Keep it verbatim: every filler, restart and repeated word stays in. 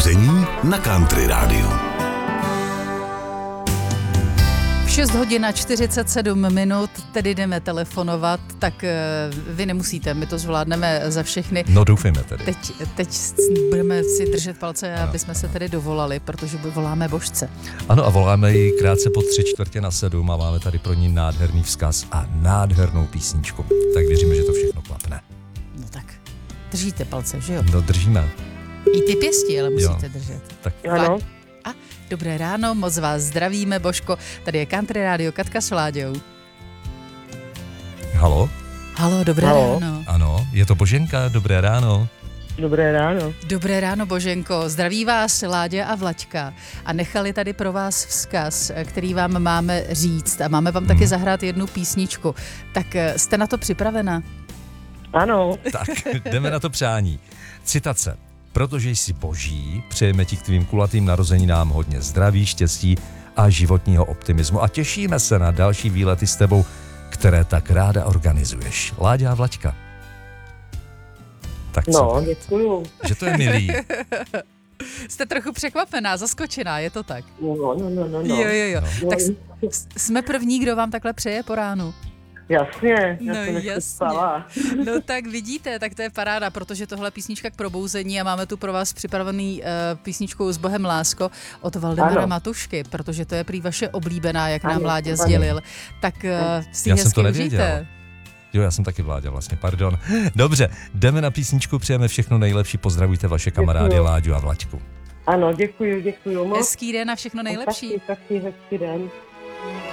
Probouzení na Country Rádiu. šest hodin a čtyřicet sedm minut, tedy jdeme telefonovat, tak vy nemusíte, my to zvládneme za všechny. No doufejme tedy. Teď, teď budeme si držet palce, aby jsme se tedy dovolali, protože voláme Božce. Ano a voláme ji krátce po tři čtvrtě na sedm a máme tady pro ní nádherný vzkaz a nádhernou písničku. Tak věříme, že to všechno klapne. No tak, držíte palce, že jo? No držíme. I ty pěsti, ale musíte jo. držet. Tak. Ano. A dobré ráno, moc vás zdravíme, Božko. Tady je Country Radio, Katka s Láďou. Halo? Halo, dobré Halo. ráno. Ano, je to Boženka, dobré ráno. Dobré ráno. Dobré ráno, Boženko. Zdraví vás Láďa a Vlaďka. A nechali tady pro vás vzkaz, který vám máme říct. A máme vám hmm. taky zahrát jednu písničku. Tak jste na to připravena? Ano. Tak, jdeme na to přání. Citace. Protože jsi boží, přejeme ti k tvým kulatým narozeninám hodně zdraví, štěstí a životního optimismu. A těšíme se na další výlety s tebou, které tak ráda organizuješ. Láďa a Vlaďka. Tak co? No, děkuju. Že to je milý. Jste trochu překvapená, zaskočená, je to tak? No, no, no, no. no. Jo, jo, jo. No. Tak s- jsme první, kdo vám takhle přeje po ránu. Jasně, já No jsem ještě jasně. spala. No tak vidíte, tak to je paráda, protože tohle je písnička k probouzení a máme tu pro vás připravený uh, písničku S Bohem lásko od Valdemara Ano. Matušky, protože to je prý vaše oblíbená, jak nám Ano, Láďa ano. sdělil. Tak uh, si Já jsem hezky to nevěděl. užijte. Jo, já jsem taky Vláďa vlastně, pardon. Dobře, jdeme na písničku, přejeme všechno nejlepší, pozdravujte vaše kamarády Děkuju. Láďu a Vlaďku. Ano, děkuju, děkuju moc. Hezký den a všechno nejlepší. Taky, taky hezký den.